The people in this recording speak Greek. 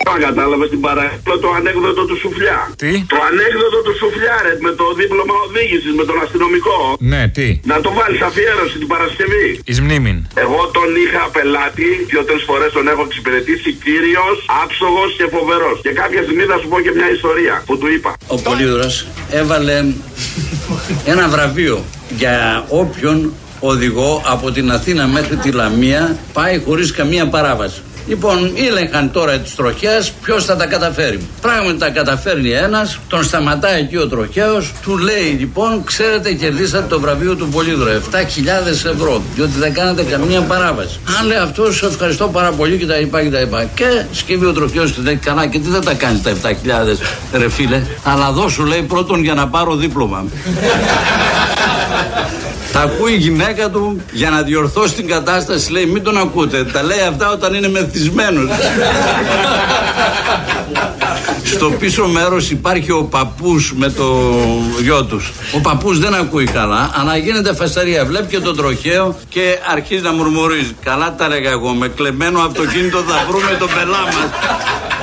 Κατάλαβε την παρακαλώ το ανέκδοτο του Σουφλιά. Τι? Το ανέκδοτο του Σουφλιά, ρε, με το δίπλωμα οδήγησης, με τον αστυνομικό. Ναι, τι? Να το βάλεις αφιέρωση την Παρασκευή. Εις μνήμην. Εγώ τον είχα πελάτη, 2-3 φορές τον έχω εξυπηρετήσει, κύριος, άψογος και φοβερός. Και κάποια στιγμή θα σου πω και μια ιστορία που του είπα. Ο Πολύδωρας έβαλε ένα βραβείο για όποιον οδηγό από την Αθήνα μέχρι τη Λαμία πάει χωρίς καμία παράβαση. Λοιπόν, ήλεγχαν τώρα τις τροχές ποιος θα τα καταφέρει. Πράγματι τα καταφέρνει ένας, τον σταματάει εκεί ο τροχαίος, του λέει λοιπόν, ξέρετε, κερδίσατε το βραβείο του Πολύδωρα, 7.000 ευρώ, διότι δεν κάνατε καμία παράβαση. Αν λέει αυτός, ευχαριστώ πάρα πολύ κτλ. Και σκύβει ο τροχαίος και λέει, καλά, και τι δεν τα κάνει τα 7.000 ρε φίλε, αλλά δώσου, λέει, πρώτον για να πάρω δίπλωμα. Τα ακούει η γυναίκα του για να διορθώσει την κατάσταση, λέει, μην τον ακούτε. Τα λέει αυτά όταν είναι μεθυσμένος. Στο πίσω μέρος υπάρχει ο παππούς με το γιο τους. Ο παππούς δεν ακούει καλά, αλλά γίνεται φασαρία. Βλέπει και τον τροχαίο και αρχίζει να μουρμουρίζει. Καλά τα λέγα εγώ, με κλεμμένο αυτοκίνητο θα βρούμε τον πελά μας.